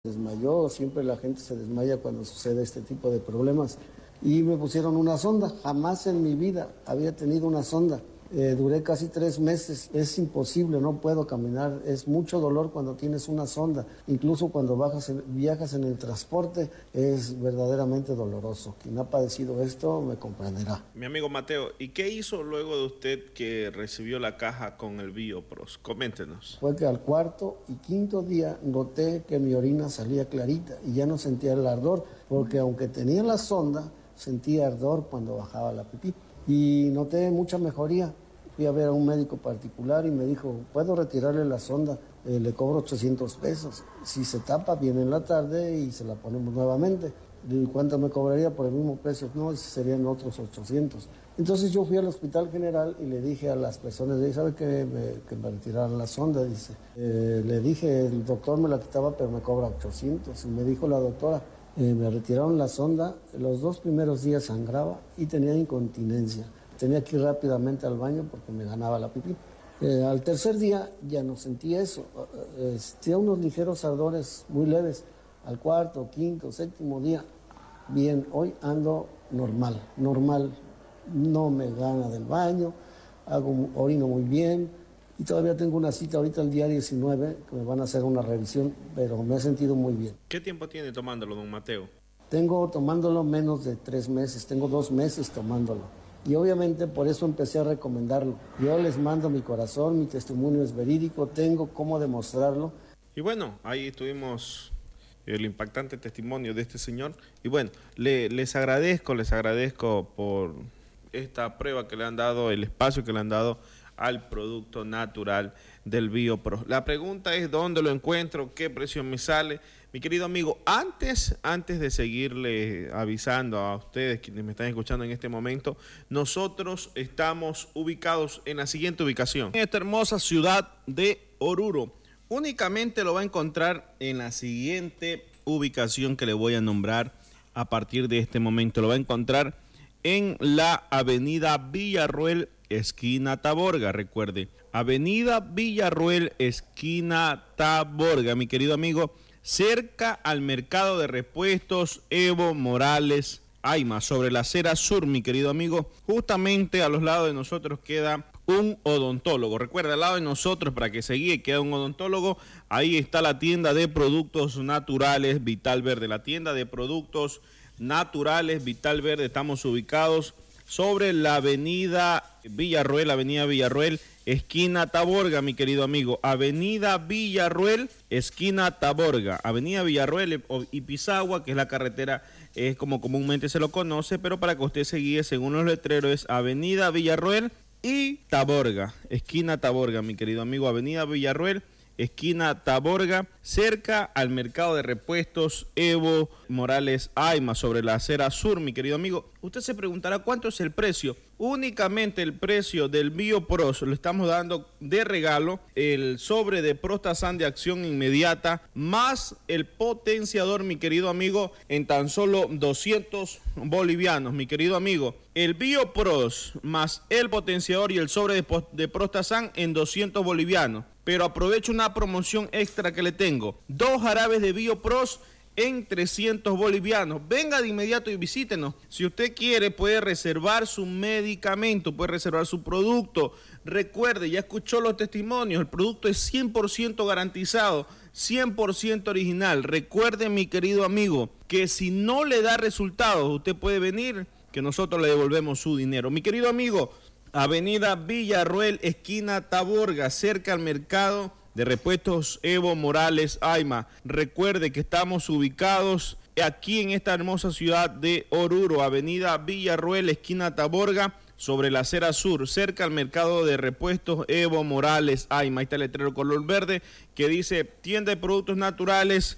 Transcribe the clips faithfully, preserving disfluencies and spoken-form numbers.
Desmayó, siempre la gente se desmaya cuando sucede este tipo de problemas. Y me pusieron una sonda, jamás en mi vida había tenido una sonda. Eh, duré casi tres meses, es imposible, no puedo caminar, es mucho dolor cuando tienes una sonda, incluso cuando bajas en, viajas en el transporte, es verdaderamente doloroso. Quien ha padecido esto me comprenderá. Mi amigo Mateo, ¿y qué hizo luego de usted que recibió la caja con el BioPros? Coméntenos. Fue que al cuarto y quinto día noté que mi orina salía clarita y ya no sentía el ardor, porque aunque tenía la sonda, sentía ardor cuando bajaba la pipí. Y noté mucha mejoría. Fui a ver a un médico particular y me dijo, puedo retirarle la sonda, eh, le cobro ochocientos pesos. Si se tapa, viene en la tarde y se la ponemos nuevamente. ¿Y cuánto me cobraría por el mismo precio? No, serían otros ochocientos. Entonces yo fui al Hospital General y le dije a las personas, ¿sabe que me, que me retiraran la sonda? Dice, eh, le dije, el doctor me la quitaba, pero me cobra ochocientos. Y me dijo la doctora, eh, me retiraron la sonda, los dos primeros días sangraba y tenía incontinencia. Tenía que ir rápidamente al baño porque me ganaba la pipí. Eh, al tercer día ya no sentí eso. Eh, sentía unos ligeros ardores muy leves. Al cuarto, quinto, séptimo día, bien, hoy ando normal, normal. No me gana del baño, hago orino muy bien y todavía tengo una cita ahorita el día diecinueve que me van a hacer una revisión, pero me he sentido muy bien. ¿Qué tiempo tiene tomándolo, don Mateo? Tengo tomándolo menos de tres meses, tengo dos meses tomándolo. Y obviamente por eso empecé a recomendarlo. Yo les mando mi corazón, mi testimonio es verídico, tengo cómo demostrarlo. Y bueno, ahí tuvimos el impactante testimonio de este señor. Y bueno, le, les agradezco, les agradezco por esta prueba que le han dado, el espacio que le han dado al producto natural del BioPros. La pregunta es dónde lo encuentro, qué precio me sale. Mi querido amigo, antes, antes de seguirle avisando a ustedes quienes me están escuchando en este momento, nosotros estamos ubicados en la siguiente ubicación, en esta hermosa ciudad de Oruro. Únicamente lo va a encontrar en la siguiente ubicación que le voy a nombrar a partir de este momento. Lo va a encontrar en la avenida Villarroel, esquina Taborga, recuerde, avenida Villarroel, esquina Taborga, mi querido amigo, cerca al mercado de repuestos Evo Morales Aima, sobre la acera sur, mi querido amigo, justamente a los lados de nosotros queda un odontólogo. Recuerda, al lado de nosotros, para que se guíe, queda un odontólogo. Ahí está la tienda de productos naturales Vital Verde, la tienda de productos naturales Vital Verde. Estamos ubicados sobre la avenida Villarroel, avenida Villarroel, esquina Taborga, mi querido amigo. Avenida Villarroel, esquina Taborga. Avenida Villarroel y Pisagua, que es la carretera, es como comúnmente se lo conoce, pero para que usted se guíe según los letreros es Avenida Villarroel y Taborga, esquina Taborga, mi querido amigo. Avenida Villarroel, esquina Taborga, cerca al mercado de repuestos Evo Morales Aima, sobre la acera sur, mi querido amigo. Usted se preguntará cuánto es el precio. Únicamente el precio del BioPros lo estamos dando de regalo, el sobre de Prostasan de acción inmediata, más el potenciador, mi querido amigo, en tan solo doscientos bolivianos, mi querido amigo. El BioPros más el potenciador y el sobre de, de Prostasan en doscientos bolivianos. Pero aprovecho una promoción extra que le tengo. Dos jarabes de BioPros en trescientos bolivianos. Venga de inmediato y visítenos. Si usted quiere, puede reservar su medicamento, puede reservar su producto. Recuerde, ya escuchó los testimonios, el producto es cien por ciento garantizado, cien por ciento original. Recuerde, mi querido amigo, que si no le da resultados, usted puede venir, que nosotros le devolvemos su dinero. Mi querido amigo, avenida Villarroel, esquina Taborga, cerca al mercado de repuestos Evo Morales Aima. Recuerde que estamos ubicados aquí en esta hermosa ciudad de Oruro, avenida Villarroel, esquina Taborga, sobre la acera sur, cerca al mercado de repuestos Evo Morales Aima. Ahí está el letrero color verde que dice tienda de productos naturales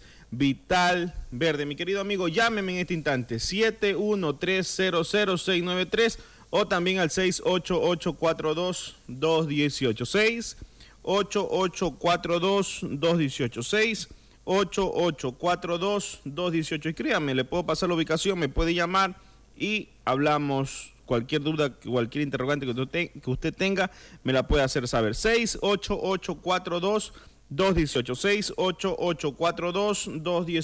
Vital Verde. Mi querido amigo, llámeme en este instante, siete uno tres cero cero seis nueve tres o también al seis ocho ocho cuatro dos dos uno ocho, seis ocho ocho cuatro dos dos uno ocho, seis ocho ocho cuatro dos dos uno ocho. Y créame, le puedo pasar la ubicación, me puede llamar y hablamos. Cualquier duda, cualquier interrogante que usted, que usted tenga, me la puede hacer saber. seis ocho ocho cuatro dos dos uno ocho, seis ocho ocho cuatro dos, dos uno ocho.